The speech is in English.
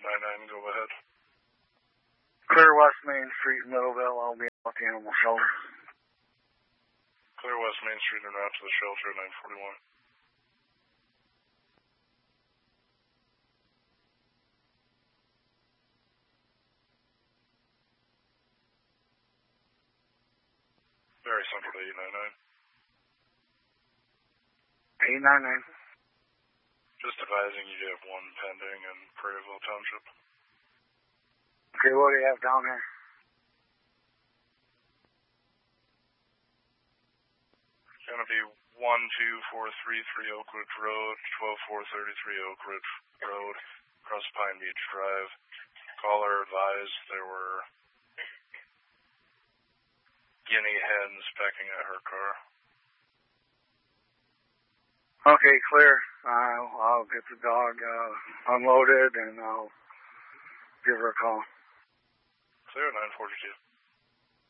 99, go ahead. Clear West Main Street in Middleville. I'll be at the animal shelter. Clear West Main Street and route to the shelter, 941. Very Central to 899. 899. Just advising you have one pending in Prairieville Township. Okay, what do you have down here? It's going to be 12433 Oak Ridge Road, 12433 Oak Ridge Road, across Pine Beach Drive. Caller advised there were guinea hens pecking at her car. Okay, clear. I'll get the dog unloaded and I'll give her a call. Clear, 942.